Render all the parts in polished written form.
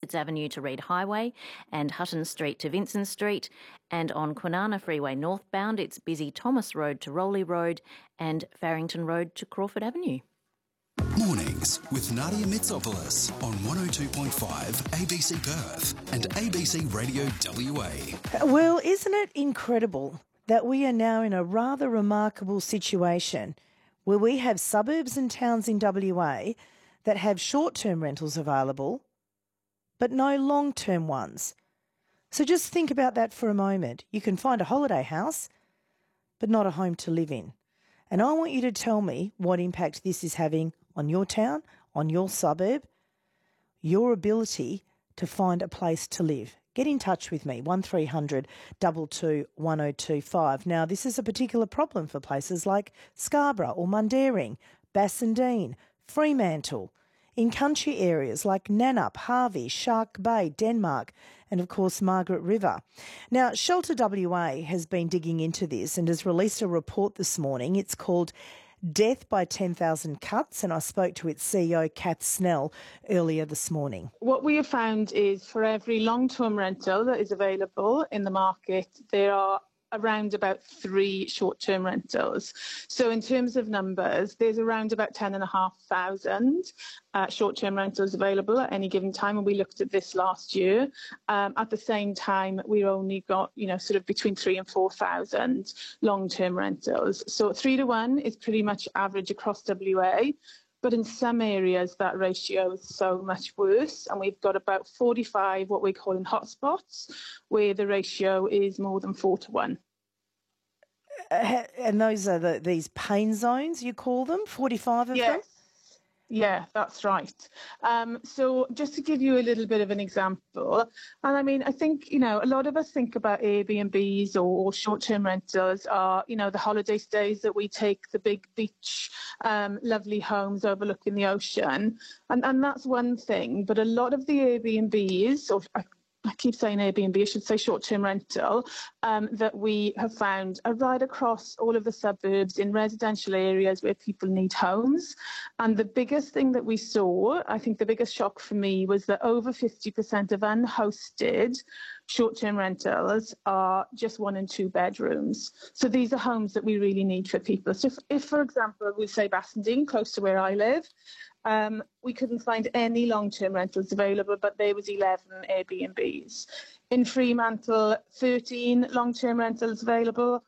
Griffiths Avenue to Reed Highway and Hutton Street to Vincent Street. And on Kwinana Freeway northbound, it's busy Thomas Road to Rowley Road and Farrington Road to Crawford Avenue. Mornings with Nadia Mitsopoulos on 102.5 ABC Perth and ABC Radio WA. Well, isn't it incredible that we are now in a rather remarkable situation where we have suburbs and towns in WA that have short-term rentals available but no long-term ones. So just think about that for a moment. You can find a holiday house but not a home to live in. And I want you to tell me what impact this is having on your town, on your suburb, your ability to find a place to live. Get in touch with me, 1300 22 1025. Now, this is a particular problem for places like Scarborough or Mundaring, Bassendean, Fremantle, in country areas like Nannup, Harvey, Shark Bay, Denmark, and of course Margaret River. Now, Shelter WA has been digging into this and has released a report this morning. It's called Death by 10,000 Cuts, and I spoke to its CEO, Kath Snell, earlier this morning. What we have found is for every long-term rental that is available in the market, there are around about 3 short-term rentals. So in terms of numbers, there's around about 10,500 short-term rentals available at any given time, and we looked at this last year. At the same time, we only got, sort of between 3,000 and 4,000 long-term rentals. So 3 to 1 is pretty much average across WA. But in some areas, that ratio is so much worse. And we've got about 45, what we call in hotspots, where the ratio is more than 4 to 1. And those are these pain zones, you call them, 45 of them? Yeah, that's right. So just to give you a little bit of an example, and I mean, I think, a lot of us think about Airbnbs or short-term rentals are, the holiday stays that we take, the big beach, lovely homes overlooking the ocean. And that's one thing. But a lot of the Airbnbs, or I keep saying Airbnb, I should say short-term rental, that we have found are right across all of the suburbs in residential areas where people need homes. And the biggest thing that we saw, I think the biggest shock for me, was that over 50% of unhosted short-term rentals are just 1 and 2 bedrooms. So these are homes that we really need for people. So if for example, we say Bassendean, close to where I live, we couldn't find any long-term rentals available, but there was 11 Airbnbs. In Fremantle, 13 long-term rentals available,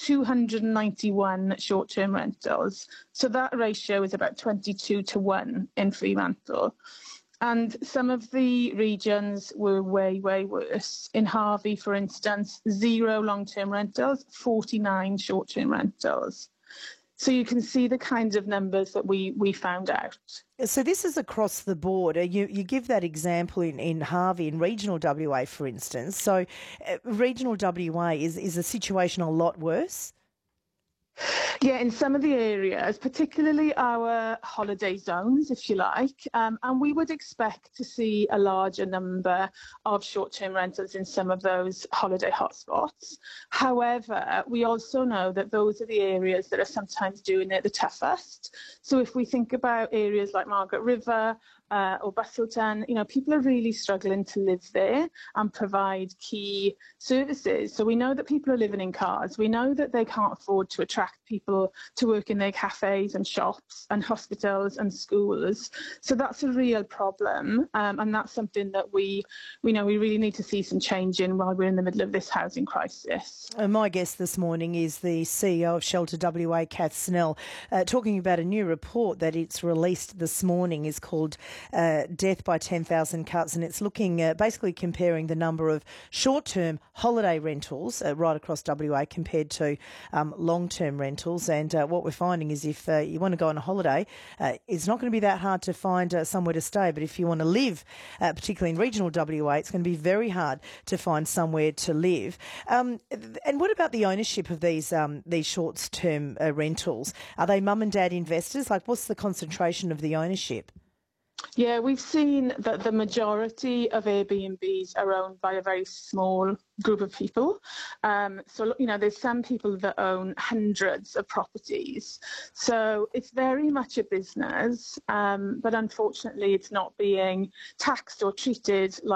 291 short-term rentals. So that ratio is about 22 to 1 in Fremantle. And some of the regions were way, way worse. In Harvey, for instance, 0 long-term rentals, 49 short-term rentals. So you can see the kinds of numbers that we found out. So this is across the board. You give that example in Harvey, in regional WA, for instance. So regional WA, is the situation a lot worse? Yeah, in some of the areas, particularly our holiday zones, if you like, and we would expect to see a larger number of short-term rentals in some of those holiday hotspots. However, we also know that those are the areas that are sometimes doing it the toughest. So if we think about areas like Margaret River, or Busselton, people are really struggling to live there and provide key services. So we know that people are living in cars. We know that they can't afford to attract people to work in their cafes and shops and hospitals and schools. So that's a real problem. And that's something that we know we really need to see some change in while we're in the middle of this housing crisis. My guest this morning is the CEO of Shelter WA, Kath Snell, talking about a new report that it's released this morning. Is called Death by 10,000 Cuts, and it's looking basically comparing the number of short-term holiday rentals right across WA compared to long-term rentals. And what we're finding is if you want to go on a holiday, it's not going to be that hard to find somewhere to stay. But if you want to live, particularly in regional WA, it's going to be very hard to find somewhere to live. And what about the ownership of these short-term rentals? Are they mum and dad investors? Like, what's the concentration of the ownership? Yeah, we've seen that the majority of Airbnbs are owned by a very small group of people. So, there's some people that own hundreds of properties. So it's very much a business, but unfortunately it's not being taxed or treated like